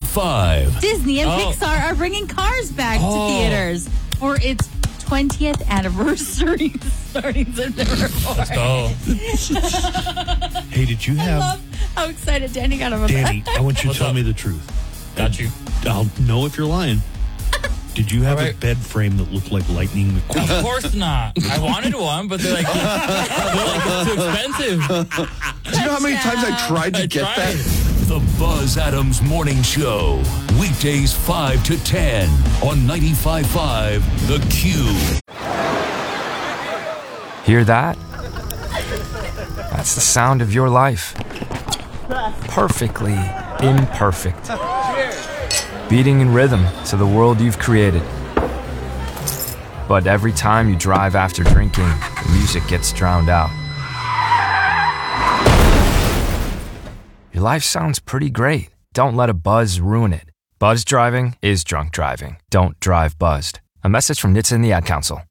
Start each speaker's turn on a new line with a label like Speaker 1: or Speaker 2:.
Speaker 1: 95.5.
Speaker 2: Disney and Pixar are bringing Cars back to theaters for its 20th anniversary starting September 4th.
Speaker 3: Let's go.
Speaker 4: Hey, did you
Speaker 2: I
Speaker 4: have...
Speaker 2: love how excited Danny got over
Speaker 4: Danny, I want you to
Speaker 3: What's
Speaker 4: tell
Speaker 3: up?
Speaker 4: me the truth.
Speaker 3: Got you.
Speaker 4: I'll know if you're lying. Did you have
Speaker 3: All
Speaker 4: a
Speaker 3: right.
Speaker 4: bed frame that looked like Lightning McQueen?
Speaker 3: Of course not. I wanted one, but they're like it's too expensive.
Speaker 5: Do you know how many times I tried to
Speaker 3: I
Speaker 5: get
Speaker 3: tried.
Speaker 5: that?
Speaker 1: The Buzz Adams Morning Show. Weekdays 5 to 10 on 95.5 The Q.
Speaker 6: Hear that? That's the sound of your life. Perfectly imperfect. Beating in rhythm to the world you've created. But every time you drive after drinking, the music gets drowned out. Your life sounds pretty great. Don't let a buzz ruin it. Buzz driving is drunk driving. Don't drive buzzed. A message from NHTSA and the Ad Council.